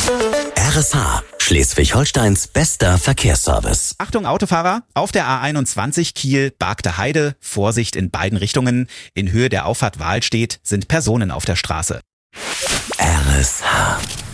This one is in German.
RSH, Schleswig-Holsteins bester Verkehrsservice. Achtung Autofahrer, auf der A21 Kiel-Bargte Heide, Vorsicht in beiden Richtungen. In Höhe der Auffahrt Wahlstedt sind Personen auf der Straße. RSH.